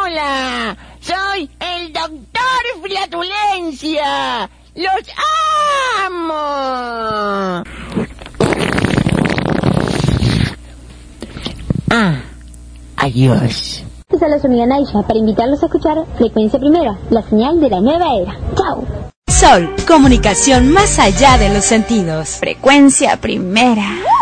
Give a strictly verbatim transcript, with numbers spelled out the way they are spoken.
Hola, soy el doctor Flatulencia. ¡Los amo! Ah, adiós. Soy su amiga Naisha para invitarlos a escuchar Frecuencia Primera, la señal de la nueva era. ¡Chao! Sol, comunicación más allá de los sentidos. Frecuencia Primera.